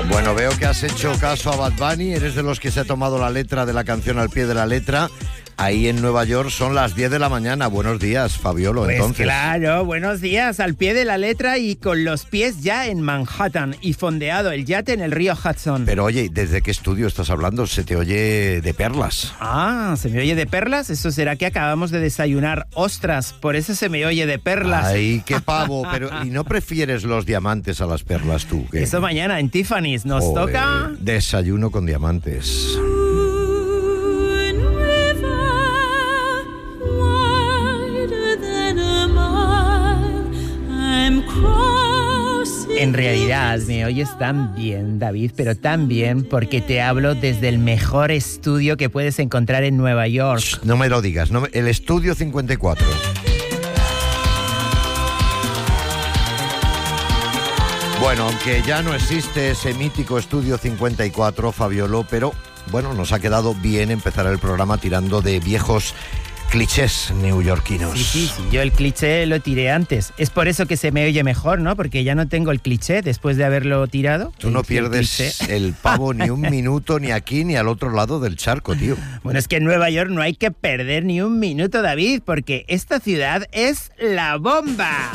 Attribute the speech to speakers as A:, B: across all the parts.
A: Bueno, veo que has hecho caso a Bad Bunny, eres de los que se ha tomado la letra de la canción al pie de la letra. Ahí en Nueva York son las 10 de la mañana. Buenos días, Fabiolo,
B: pues
A: entonces.
B: Claro, buenos días, al pie de la letra y con los pies ya en Manhattan y fondeado el yate en el río Hudson.
A: Pero oye, ¿desde qué estudio estás hablando? Se te oye de perlas.
B: Ah, ¿se me oye de perlas? ¿Eso será que acabamos de desayunar ostras? Por eso se me oye de perlas.
A: Ay, qué pavo, pero ¿y no prefieres los diamantes a las perlas tú? ¿Qué?
B: Eso mañana en Tiffany's nos toca...
A: Desayuno con diamantes.
B: En realidad me oyes tan bien, David, pero tan bien porque te hablo desde el mejor estudio que puedes encontrar en Nueva York.
A: Shh, no me lo digas, el Estudio 54. Bueno, aunque ya no existe ese mítico Estudio 54, Fabiolo, pero bueno, nos ha quedado bien empezar el programa tirando de viejos clichés neoyorquinos.
B: Sí, yo el cliché lo tiré antes. Es por eso que se me oye mejor, ¿no? Porque ya no tengo el cliché después de haberlo tirado.
A: Tú no pierdes el pavo ni un minuto, ni aquí ni al otro lado del charco, tío.
B: Bueno, es que en Nueva York no hay que perder ni un minuto, David, porque esta ciudad es la bomba.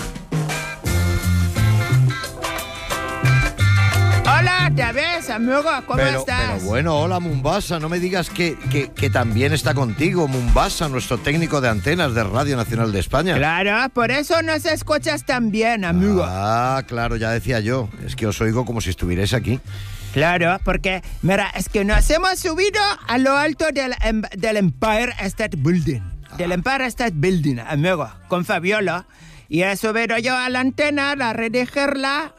B: Hola, ¿te ves, amigo? ¿Cómo estás?
A: Pero bueno, hola, Mombasa. No me digas que también está contigo, Mombasa, nuestro técnico de antenas de Radio Nacional de España.
B: Claro, por eso nos escuchas tan bien, amigo.
A: Ah, claro, ya decía yo. Es que os oigo como si estuvierais aquí.
B: Claro, porque, mira, es que nos hemos subido a lo alto del Empire State Building. Del Empire State Building, amigo, con Fabiolo. Y he subido yo a la antena, a redirigirla,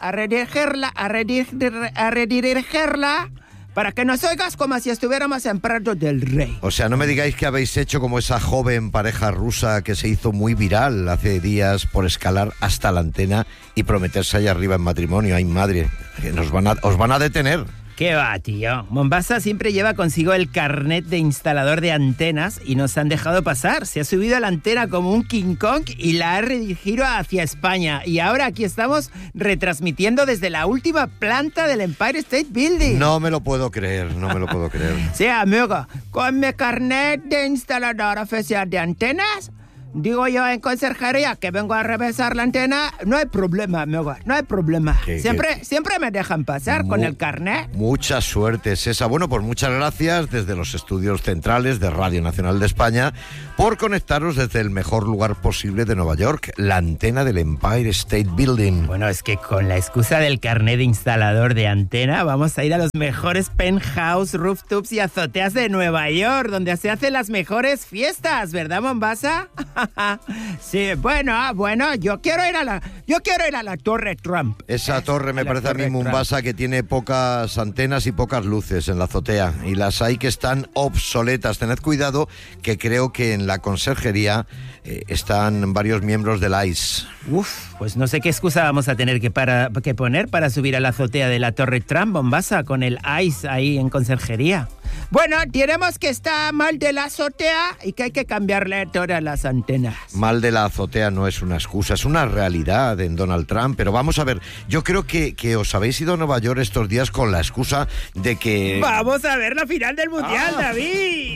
B: para que nos oigas como si estuviéramos en Prado del Rey.
A: O sea, no me digáis que habéis hecho como esa joven pareja rusa que se hizo muy viral hace días por escalar hasta la antena y prometerse allá arriba en matrimonio. Ay, madre, que os van a detener.
B: ¿Qué va, tío? Mombasa siempre lleva consigo el carnet de instalador de antenas y nos han dejado pasar. Se ha subido a la antena como un King Kong y la ha redirigido hacia España. Y ahora aquí estamos retransmitiendo desde la última planta del Empire State Building.
A: No me lo puedo creer.
B: Sí, amigo, con mi carnet de instalador oficial de antenas... Digo yo en conserjería que vengo a revisar la antena, no hay problema, amigo, no hay problema. Siempre me dejan pasar con el carnet.
A: Mucha suerte, César. Bueno, pues muchas gracias desde los estudios centrales de Radio Nacional de España por conectaros desde el mejor lugar posible de Nueva York, la antena del Empire State Building.
B: Bueno, es que con la excusa del carnet de instalador de antena vamos a ir a los mejores penthouse, rooftops y azoteas de Nueva York, donde se hacen las mejores fiestas, ¿verdad, Mombasa? Sí, bueno, yo quiero ir a la Torre Trump.
A: Esa torre me parece a mí, Mombasa, que tiene pocas antenas y pocas luces en la azotea, y las hay que están obsoletas. Tened cuidado, que creo que en la conserjería están varios miembros del ICE.
B: Pues no sé qué excusa vamos a tener que poner para subir a la azotea de la Torre Trump, Mombasa, con el ICE ahí en conserjería. Bueno, diremos que está mal de la azotea y que hay que cambiarle todas las antenas.
A: Mal de la azotea no es una excusa, es una realidad en Donald Trump. Pero vamos a ver, yo creo que os habéis ido a Nueva York estos días con la excusa de que...
B: ¡Vamos a ver la final del Mundial, David!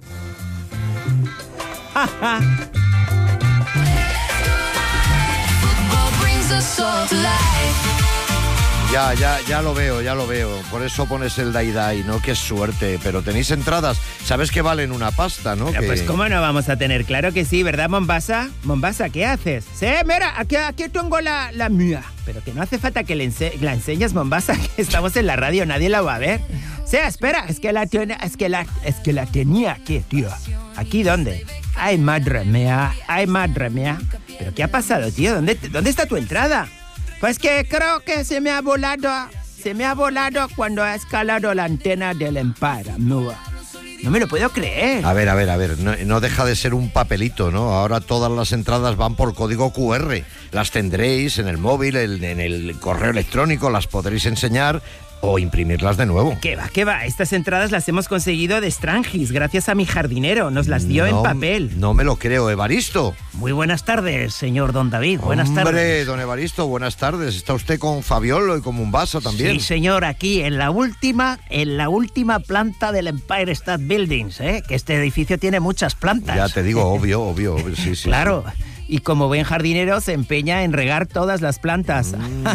A: Ya lo veo. Por eso pones el Dai, ¿no? Qué suerte. Pero tenéis entradas. Sabes que valen una pasta, ¿no?
B: Pero pues ¿cómo no vamos a tener? Claro que sí, ¿verdad, Mombasa? Mombasa, ¿qué haces? Sí, mira, aquí tengo la mía. Pero que no hace falta que la enseñes, Mombasa, que estamos en la radio, nadie la va a ver. Sí, espera, es que la tenía aquí, tío. ¿Aquí dónde? Ay, madre mía. ¿Pero qué ha pasado, tío? ¿Dónde está tu entrada? Pues que creo que se me ha volado cuando ha escalado la antena del Empire, amigo. No me lo puedo creer.
A: A ver, no deja de ser un papelito, ¿no? Ahora todas las entradas van por código QR. Las tendréis en el móvil, en el correo electrónico, las podréis enseñar. o imprimirlas de nuevo.
B: ¿Qué va? Estas entradas las hemos conseguido de Strangis, gracias a mi jardinero. Nos las dio en papel.
A: No me lo creo, Evaristo.
C: Muy buenas tardes, señor don David. Buenas tardes.
A: Hombre, don Evaristo, buenas tardes. ¿Está usted con Fabiolo y con Mombasa también?
C: Sí, señor, aquí en la última planta del Empire State Buildings, que este edificio tiene muchas plantas.
A: Ya te digo, obvio, sí.
B: Claro.
A: Sí.
B: Y como buen jardinero se empeña en regar todas las plantas.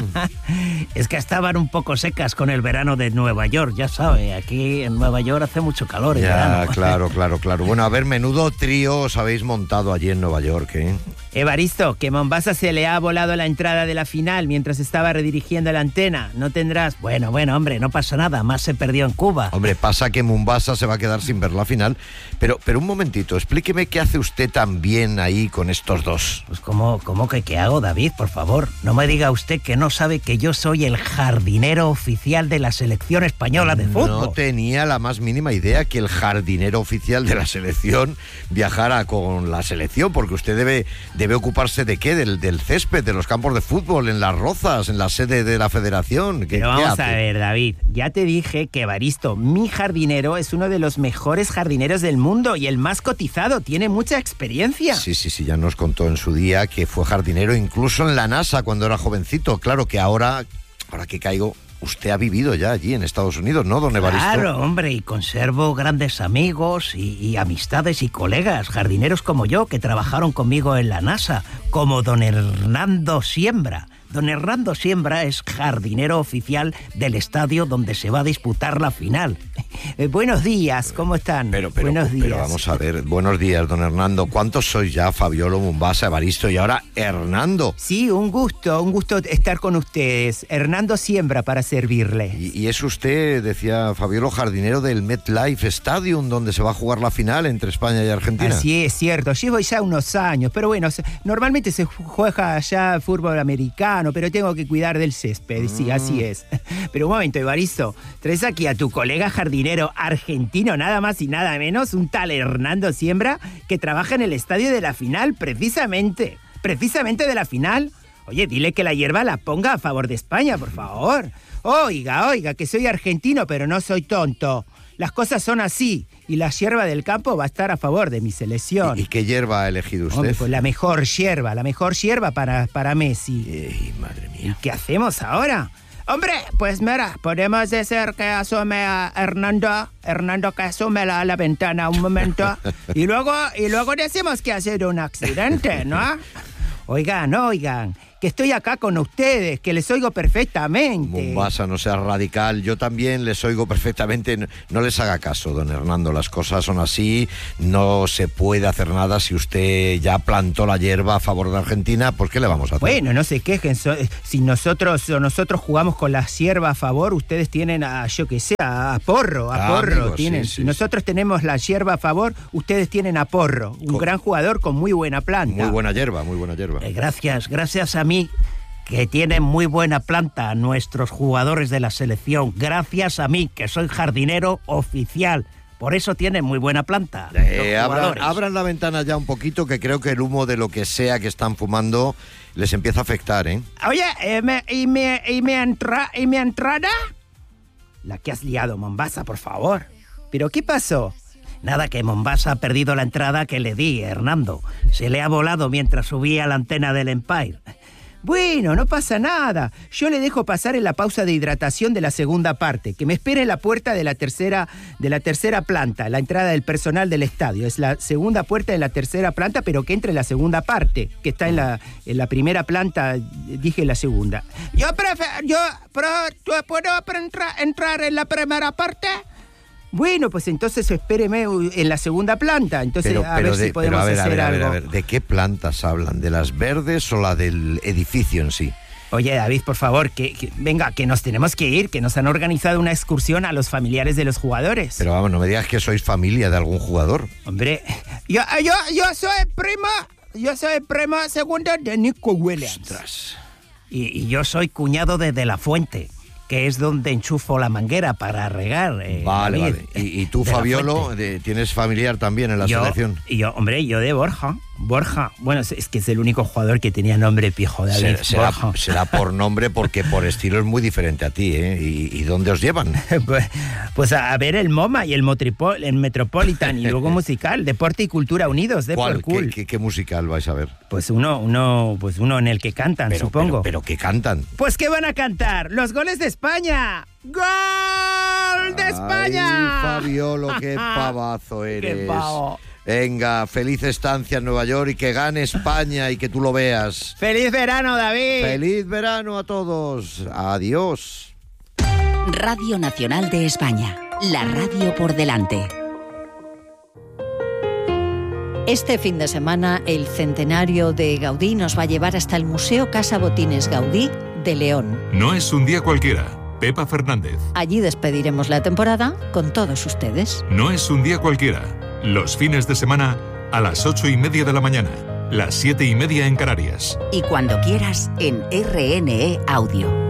C: Es que estaban un poco secas con el verano de Nueva York, ya sabe, aquí en Nueva York hace mucho calor en verano.
A: Claro. Bueno, a ver, menudo trío os habéis montado allí en Nueva York, ¿eh?
B: Evaristo, que Mombasa se le ha volado la entrada de la final mientras estaba redirigiendo la antena. No tendrás...
C: Bueno, hombre, no pasa nada, más se perdió en Cuba.
A: Hombre, pasa que Mombasa se va a quedar sin ver la final. Pero un momentito, explíqueme qué hace usted también ahí con estos dos.
C: Pues ¿cómo que qué hago, David? Por favor, no me diga usted que no sabe que yo soy el jardinero oficial de la selección española de fútbol.
A: No tenía la más mínima idea que el jardinero oficial de la selección viajara con la selección, porque usted debe ocuparse de qué, del césped, de los campos de fútbol, en las Rozas, en la sede de la federación.
B: Pero vamos a ver, David, ya te dije que Evaristo, mi jardinero, es uno de los mejores jardineros del mundo y el más cotizado, tiene mucha experiencia.
A: Sí, ya nos contó en su día que fue jardinero incluso en la NASA cuando era jovencito. Claro que ahora que caigo, usted ha vivido ya allí en Estados Unidos, ¿no, don Evaristo?
C: Claro, hombre, y conservo grandes amigos y amistades y colegas, jardineros como yo, que trabajaron conmigo en la NASA, como don Hernando Siembra. Don Hernando Siembra es jardinero oficial del estadio donde se va a disputar la final.
B: Buenos días, ¿cómo están?
A: Buenos días. Pero vamos a ver, buenos días, don Hernando. ¿Cuántos sois ya? Fabiolo, Mombasa, Evaristo y ahora Hernando.
B: Sí, un gusto estar con ustedes. Hernando Siembra para servirle.
A: Y es usted, decía Fabiolo, jardinero del MetLife Stadium, donde se va a jugar la final entre España y Argentina.
B: Así es, cierto. Llevo ya unos años, pero bueno, normalmente se juega allá fútbol americano, pero tengo que cuidar del césped, sí, así es. Pero un momento, Evaristo, traes aquí a tu colega jardinero argentino, nada más y nada menos, un tal Hernando Siembra, que trabaja en el estadio de la final, precisamente de la final. Oye, dile que la hierba la ponga a favor de España, por favor. Oiga, que soy argentino, pero no soy tonto. Las cosas son así, y la hierba del campo va a estar a favor de mi selección.
A: ¿Y qué hierba ha elegido usted?
B: Hombre, pues la mejor hierba para Messi.
A: Madre mía.
B: ¿Y qué hacemos ahora? Hombre, pues mira, podemos decir que asome a Hernando que asome a la ventana un momento, y luego decimos que ha sido un accidente, ¿no? Oigan, que estoy acá con ustedes, que les oigo perfectamente.
A: Mombasa, no seas radical, yo también les oigo perfectamente. No les haga caso, don Hernando, las cosas son así, no se puede hacer nada. Si usted ya plantó la hierba a favor de Argentina, ¿por qué le vamos a hacer?
B: Bueno, no se quejen, si nosotros jugamos con la hierba a favor, ustedes tienen a Porro,
A: amigo,
B: tienen.
A: Sí,
B: si nosotros tenemos la hierba a favor, ustedes tienen a Porro, un gran jugador con muy buena planta.
A: Muy buena hierba.
C: Gracias a mí, que tienen muy buena planta nuestros jugadores de la selección. Gracias a mí, que soy jardinero oficial. Por eso tienen muy buena planta.
A: Abran la ventana ya un poquito, que creo que el humo de lo que sea que están fumando les empieza a afectar, ¿eh?
B: Oye, ¿y mi entrada? La que has liado, Mombasa, por favor. ¿Pero qué pasó?
C: Nada, que Mombasa ha perdido la entrada que le di, Hernando. Se le ha volado mientras subía a la antena del Empire.
B: Bueno, no pasa nada. Yo le dejo pasar en la pausa de hidratación de la segunda parte, que me espere en la puerta de la tercera planta, la entrada del personal del estadio. Es la segunda puerta de la tercera planta, pero que entre en la segunda parte, que está en la primera planta, dije la segunda. ¿Puedo entrar en la primera parte? Bueno, pues entonces espéreme en la segunda planta. Entonces, a ver si podemos hacer algo.
A: A ver, ¿de qué plantas hablan? ¿De las verdes o la del edificio en sí?
B: Oye, David, por favor, venga, que nos tenemos que ir, que nos han organizado una excursión a los familiares de los jugadores.
A: Pero vamos, no me digas que sois familia de algún jugador.
B: Hombre, yo soy primo segundo de Nico Williams.
A: Ostras.
C: Y yo soy cuñado de De La Fuente. que es donde enchufo la manguera para regar.
A: Vale,
C: David,
A: vale. ¿Y tú, Fabiolo, tienes familiar también en la selección?
B: Yo de Borja. Bueno, es que es el único jugador que tenía nombre pijo, David.
A: Será por nombre, porque por estilo es muy diferente a ti, ¿eh? ¿Y dónde os llevan?
B: Pues a ver el MoMA y el Metropolitan y luego musical, Deporte y Cultura Unidos,
A: ¿Cuál?
B: Cool.
A: ¿Qué musical vais a ver?
B: Pues uno en el que cantan, supongo.
A: Pero ¿qué cantan?
B: Pues ¿qué van a cantar? ¡Los goles de España! ¡Gol de España!
A: Ay, Fabiolo, qué pavazo eres.
B: ¡Qué pavo!
A: Venga, feliz estancia en Nueva York y que gane España y que tú lo veas.
B: ¡Feliz verano, David!
A: ¡Feliz verano a todos! ¡Adiós!
D: Radio Nacional de España, la radio por delante.
E: Este fin de semana, el centenario de Gaudí nos va a llevar hasta el Museo Casa Botines Gaudí de León.
F: No es un día cualquiera. Pepa Fernández.
E: Allí despediremos la temporada con todos ustedes.
F: No es un día cualquiera. Los fines de semana a las 8:30 de la mañana, las 7:30 en Canarias.
D: Y cuando quieras en RNE Audio.